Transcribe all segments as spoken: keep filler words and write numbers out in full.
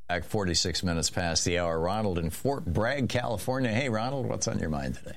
Back forty-six minutes past the hour. Ronald in Fort Bragg, California. Hey, Ronald, what's on your mind today?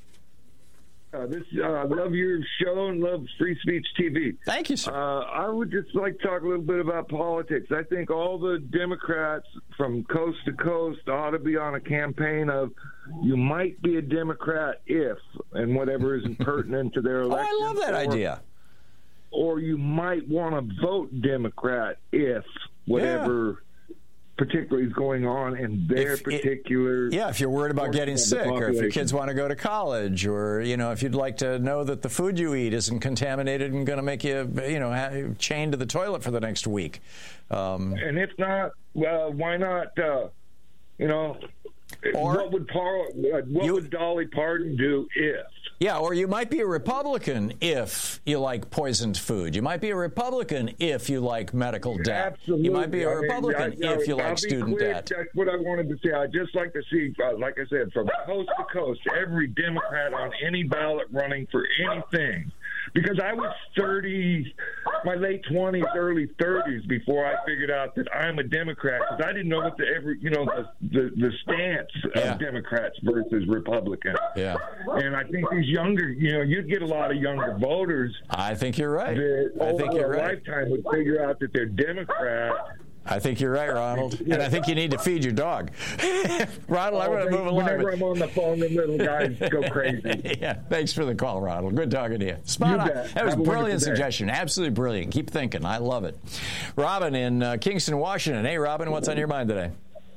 Uh, this uh, love your show and love Free Speech T V. Thank you, sir. Uh, I would just like to talk a little bit about politics. I think all the Democrats from coast to coast ought to be on a campaign of you might be a Democrat if, and whatever is pertinent to their election. Oh, I love that or, idea. Or you might want to vote Democrat if whatever... Yeah. particularly is going on in their if, particular... It, yeah, if you're worried about getting sick, or if your kids want to go to college, or, you know, if you'd like to know that the food you eat isn't contaminated and going to make you, you know, chained to the toilet for the next week. Um, and if not, well, why not, uh, you know, or, what would Par- what you, would Dolly Parton do if... Yeah, or you might be a Republican if you like poisoned food. You might be a Republican if you like medical debt. Absolutely. You might be a Republican I mean, I, I, if you I'll like student quick. debt. That's what I wanted to say. I'd just like to see, uh, like I said, from coast to coast, every Democrat on any ballot running for anything. Because I was thirty, my late twenties, early thirties before I figured out that I'm a Democrat. Because I didn't know what the every, you know, the the, the stance yeah. of Democrats versus Republicans. Yeah. And I think these younger, you know, you'd get a lot of younger voters. I think you're right. That I think you're over a right. lifetime would figure out that they're Democrat. I think you're right, Ronald. Yeah. And I think you need to feed your dog. Ronald, oh, I'm going to move along. Whenever I'm on the phone, the little guys go crazy. Yeah, thanks for the call, Ronald. Good talking to you. Spot you on. Bet. That was a brilliant suggestion. Absolutely brilliant. Keep thinking. I love it. Robin in uh, Kingston, Washington. Hey, Robin, what's on your mind today?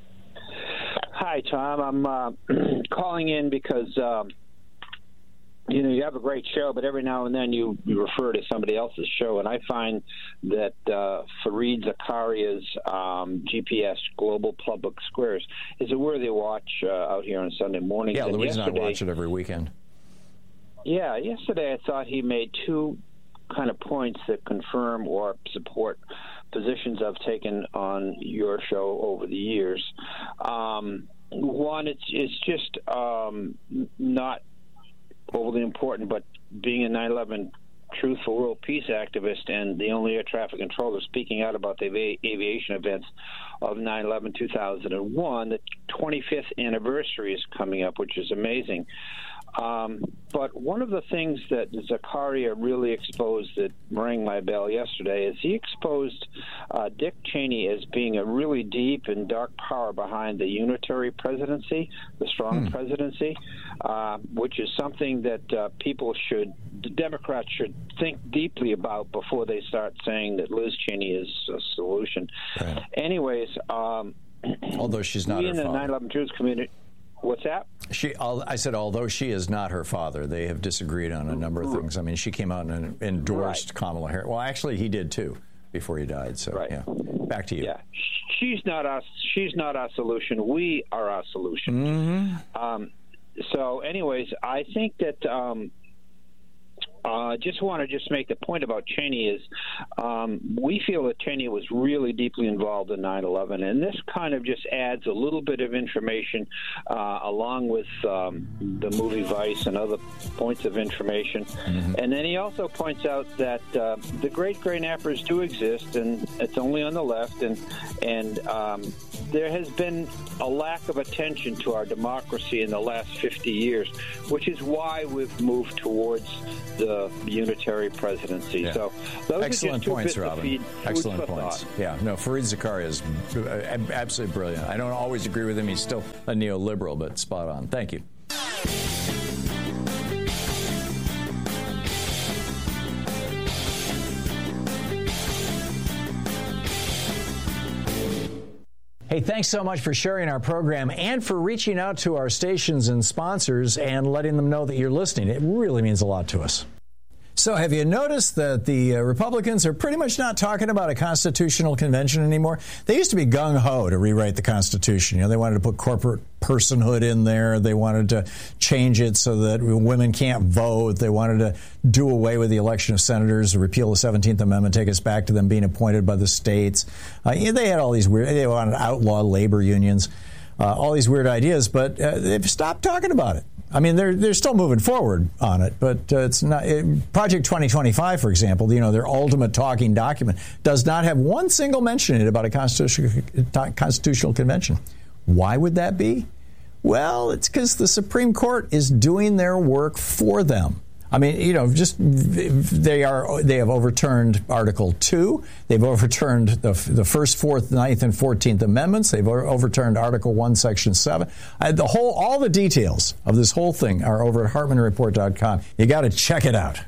Hi, Tom. I'm uh, calling in because... Um, You know, you have a great show, but every now and then you, you refer to somebody else's show, and I find that uh, Fareed Zakaria's um, G P S Global Public Squares is a worthy watch uh, out here on Sunday mornings. Yeah, Louise and I watch it every weekend. Yeah, yesterday I thought he made two kind of points that confirm or support positions I've taken on your show over the years. Um, one, it's, it's just um, not overly important, but being a nine eleven truthful world peace activist and the only air traffic controller speaking out about the avi- aviation events of nine eleven two thousand one, the twenty-fifth anniversary is coming up, which is amazing. Um, but one of the things that Zakaria really exposed that rang my bell yesterday is he exposed uh, Dick Cheney as being a really deep and dark power behind the unitary presidency, the strong hmm. presidency, uh, which is something that uh, people should, the Democrats should think deeply about before they start saying that Liz Cheney is a solution. Right. Anyways, um, although she's not we her in the father. nine eleven Jews community. What's that? She, I said, although she is not her father, they have disagreed on a number of things. I mean, she came out and endorsed right. Kamala Harris. Well, actually, he did too before he died. So, right. yeah, back to you. Yeah, she's not our she's not our solution. We are our solution. Mm-hmm. Um, so, anyways, I think that. Um, I uh, just want to just make the point about Cheney is um, we feel that Cheney was really deeply involved in nine eleven, and this kind of just adds a little bit of information uh, along with um, the movie Vice and other points of information. Mm-hmm. And then he also points out that uh, the great gray nappers do exist, and it's only on the left, and, and um, there has been a lack of attention to our democracy in the last fifty years, which is why we've moved towards the unitary presidency. Yeah. So those excellent are just two points, bits Robin. of feed, Excellent points. Thought. Yeah, no, Fareed Zakaria is absolutely brilliant. I don't always agree with him. He's still a neoliberal, but spot on. Thank you. Hey, thanks so much for sharing our program and for reaching out to our stations and sponsors and letting them know that you're listening. It really means a lot to us. So have you noticed that the uh, Republicans are pretty much not talking about a constitutional convention anymore? They used to be gung-ho to rewrite the Constitution. You know, they wanted to put corporate personhood in there. They wanted to change it so that women can't vote. They wanted to do away with the election of senators, repeal the seventeenth Amendment, take us back to them being appointed by the states. Uh, yeah, they had all these weird, they wanted to outlaw labor unions. uh, all these weird ideas, but uh, they've stopped talking about it. I mean, they're they're still moving forward on it, but uh, it's not. It, Project twenty twenty-five, for example, you know, their ultimate talking document does not have one single mention in it about a constitutional constitutional convention. Why would that be? Well, it's because the Supreme Court is doing their work for them. I mean, you know, just they are they have overturned Article two. They've overturned the the first, fourth, ninth, and fourteenth Amendments. They've overturned Article one, Section seven. I, the whole, all the details of this whole thing are over at Hartmann Report dot com. You got to check it out.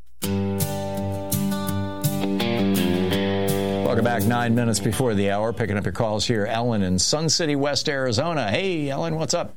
Welcome back. Nine minutes before the hour. Picking up your calls here. Ellen in Sun City, West Arizona. Hey, Ellen, what's up?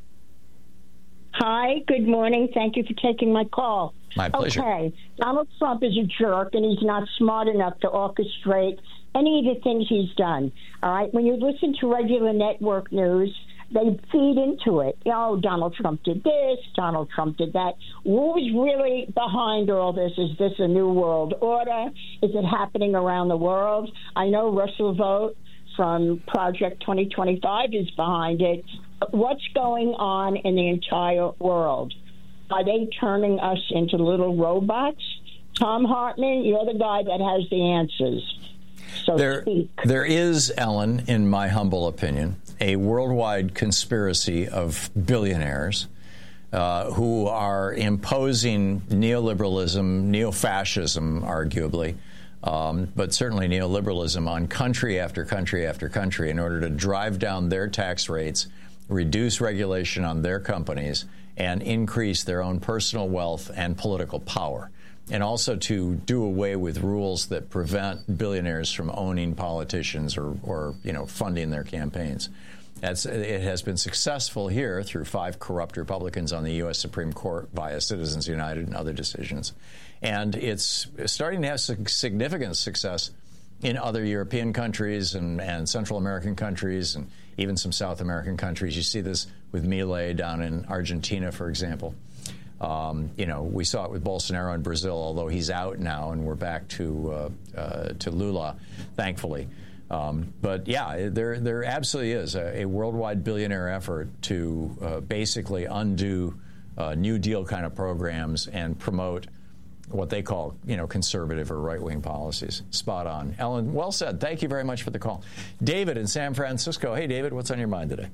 Hi, good morning. Thank you for taking my call. My pleasure. Okay, Donald Trump is a jerk, and he's not smart enough to orchestrate any of the things he's done. All right, when you listen to regular network news, they feed into it. Oh, Donald Trump did this, Donald Trump did that. Who's really behind all this? Is this a new world order? Is it happening around the world? I know Russell Vought from Project twenty twenty-five is behind it. What's going on in the entire world? Are they turning us into little robots? Thom Hartmann, you're the guy that has the answers. So there, speak. There is, Ellen, in my humble opinion, a worldwide conspiracy of billionaires uh, who are imposing neoliberalism, neo-fascism, arguably, um, but certainly neoliberalism on country after country after country in order to drive down their tax rates, reduce regulation on their companies, and increase their own personal wealth and political power, and also to do away with rules that prevent billionaires from owning politicians or, or you know, funding their campaigns. That's, it has been successful here through five corrupt Republicans on the U S Supreme Court via Citizens United and other decisions. And it's starting to have significant success in other European countries and, and Central American countries and even some South American countries. You see this with Milei down in Argentina, for example. Um, you know, we saw it with Bolsonaro in Brazil, although he's out now and we're back to uh, uh, to Lula, thankfully. Um, but yeah, there there absolutely is a, a worldwide billionaire effort to uh, basically undo uh, New Deal kind of programs and promote what they call, you know, conservative or right-wing policies. Spot on. Ellen, well said. Thank you very much for the call. David in San Francisco. Hey, David, what's on your mind today?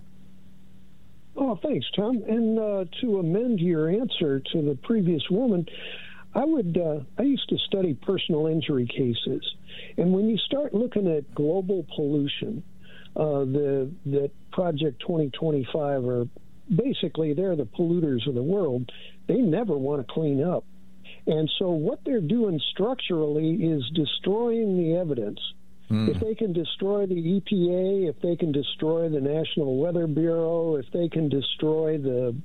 Oh, thanks, Tom. And uh, to amend your answer to the previous woman, I would. Uh, I used to study personal injury cases, and when you start looking at global pollution, uh, the the Project twenty twenty-five are basically they're the polluters of the world. They never want to clean up. And so what they're doing structurally is destroying the evidence. Mm. If they can destroy the E P A, if they can destroy the National Weather Bureau, if they can destroy the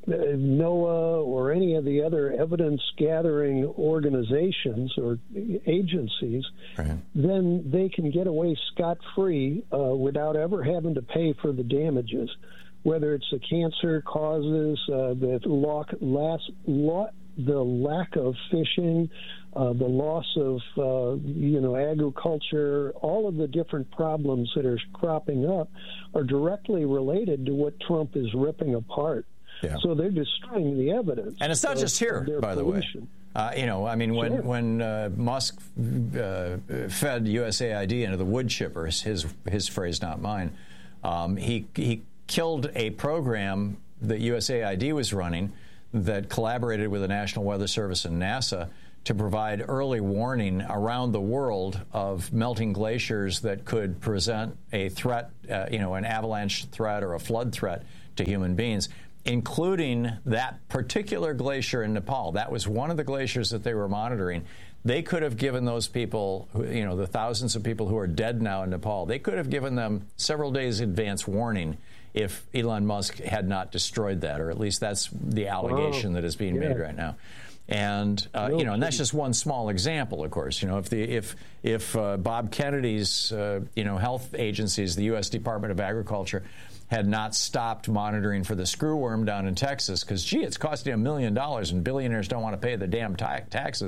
NOAA or any of the other evidence-gathering organizations or agencies, right, then they can get away scot-free uh, without ever having to pay for the damages, whether it's the cancer causes, uh, the lock, last, lo- the lack of fishing, uh, the loss of, uh, you know, agriculture, all of the different problems that are cropping up are directly related to what Trump is ripping apart. Yeah. So they're destroying the evidence. And it's not of, just here, by pollution. the way. Uh, you know, I mean, when, sure. when uh, Musk uh, fed U S A I D into the wood chipper, his, his phrase, not mine, um, he, he killed a program that U S A I D was running that collaborated with the National Weather Service and NASA to provide early warning around the world of melting glaciers that could present a threat, uh, you know, an avalanche threat or a flood threat to human beings, including that particular glacier in Nepal. That was one of the glaciers that they were monitoring. They could have given those people, you know, the thousands of people who are dead now in Nepal, they could have given them several days advance warning if Elon Musk had not destroyed that, or at least that's the allegation wow. that is being yeah. made right now. And uh, you know, and that's just one small example, of course. You know, if the if if uh, Bob Kennedy's uh, you know health agencies, the U S Department of Agriculture, had not stopped monitoring for the screwworm down in Texas, because gee, it's costing a million dollars, and billionaires don't want to pay the damn ta- taxes.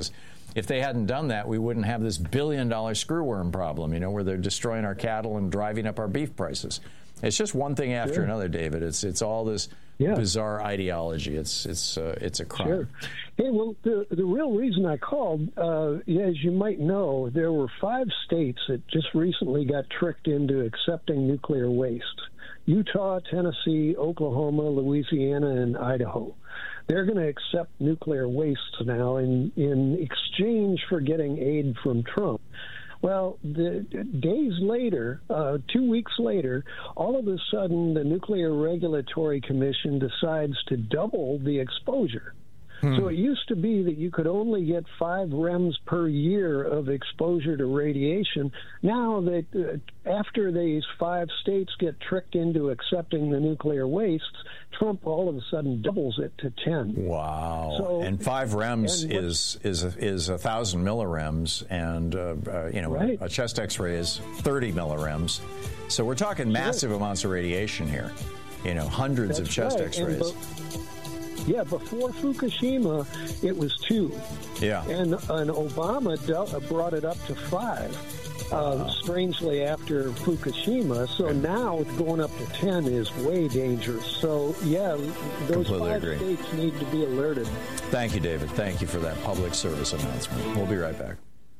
If they hadn't done that, we wouldn't have this billion-dollar screwworm problem, you know, where they're destroying our cattle and driving up our beef prices. It's just one thing after sure. another, David. It's it's all this yeah. bizarre ideology. It's it's uh, it's a crime. Sure. Hey, well, the the real reason I called, uh, as you might know, there were five states that just recently got tricked into accepting nuclear waste: Utah, Tennessee, Oklahoma, Louisiana, and Idaho. They're going to accept nuclear waste now in in exchange for getting aid from Trump. Well, the, days later, uh, two weeks later, all of a sudden the Nuclear Regulatory Commission decides to double the exposure. Hmm. So it used to be that you could only get five R E Ms per year of exposure to radiation. Now that uh, after these five states get tricked into accepting the nuclear wastes, Trump all of a sudden doubles it to ten. Wow! So, and five R E Ms is is a, is a thousand millirems, and uh, uh, you know right. a chest X-ray is thirty millirems. So we're talking massive right. amounts of radiation here. You know, hundreds That's of chest right. X-rays. Yeah, before Fukushima, it was two. Yeah. And, and Obama do- brought it up to five, uh, wow. strangely, after Fukushima. So okay. now it's going up to ten is way dangerous. So, yeah, those Completely five agree. states need to be alerted. Thank you, David. Thank you for that public service announcement. We'll be right back.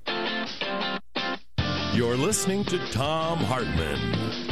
You're listening to Thom Hartmann.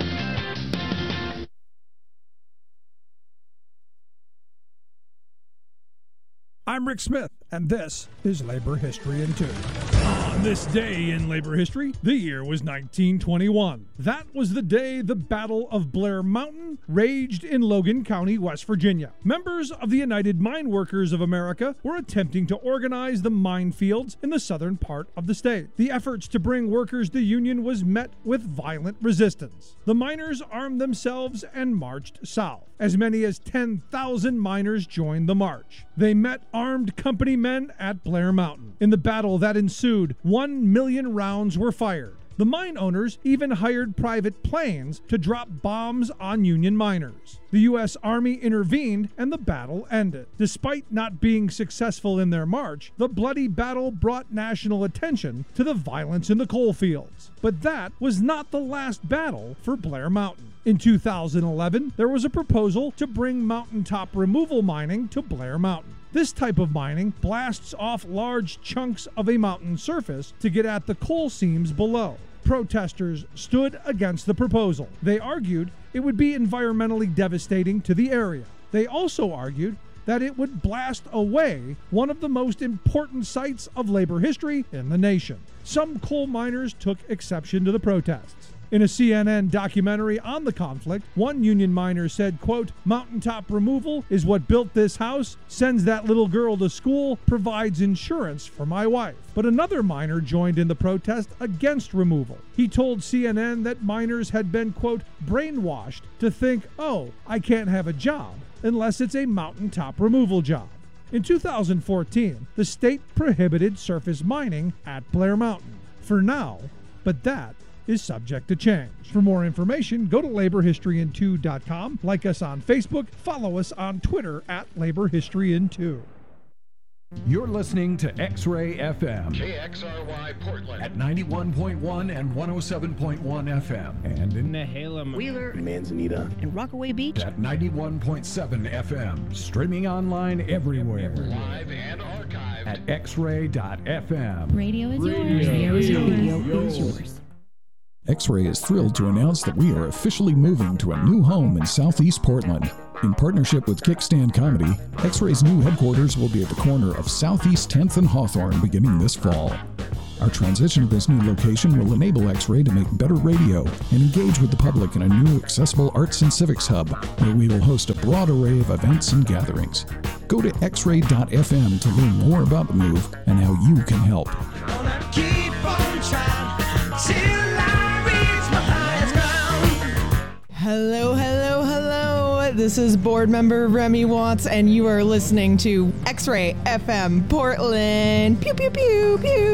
I'm Rick Smith, and this is Labor History in Two. On this day in labor history, the year was nineteen twenty-one. That was the day the Battle of Blair Mountain raged in Logan County, West Virginia. Members of the United Mine Workers of America were attempting to organize the minefields in the southern part of the state. The efforts to bring workers to union was met with violent resistance. The miners armed themselves and marched south. As many as ten thousand miners joined the march. They met armed company men at Blair Mountain. In the battle that ensued, one million rounds were fired. The mine owners even hired private planes to drop bombs on Union miners. The U S Army intervened and the battle ended. Despite not being successful in their march, the bloody battle brought national attention to the violence in the coal fields. But that was not the last battle for Blair Mountain. In two thousand eleven, there was a proposal to bring mountaintop removal mining to Blair Mountain. This type of mining blasts off large chunks of a mountain surface to get at the coal seams below. Protesters stood against the proposal. They argued it would be environmentally devastating to the area. They also argued that it would blast away one of the most important sites of labor history in the nation. Some coal miners took exception to the protests. In a C N N documentary on the conflict, one union miner said, quote, "Mountaintop removal is what built this house, sends that little girl to school, provides insurance for my wife." But another miner joined in the protest against removal. He told C N N that miners had been, quote, "brainwashed to think, oh, I can't have a job unless it's a mountaintop removal job." In two thousand fourteen, the state prohibited surface mining at Blair Mountain. For now, but that is subject to change. For more information, go to labor history in two dot com, like us on Facebook, follow us on Twitter at labor history in two. You're listening to X-Ray F M. K X R Y Portland. At ninety-one point one and one oh seven point one F M. And in Nehalem, Wheeler, Manzanita, and Rockaway Beach. At ninety-one point seven F M. Streaming online everywhere. Live and archived. At x ray dot f m. Radio is yours. Radio is yours. Radio is yours. X-Ray is thrilled to announce that we are officially moving to a new home in Southeast Portland. In partnership with Kickstand Comedy, X-Ray's new headquarters will be at the corner of Southeast tenth and Hawthorne beginning this fall. Our transition to this new location will enable X-Ray to make better radio and engage with the public in a new accessible arts and civics hub, where we will host a broad array of events and gatherings. Go to x ray dot f m to learn more about the move and how you can help. Hello, hello, hello. This is board member Remy Watts, and you are listening to X-Ray F M Portland. Pew, pew, pew, pew.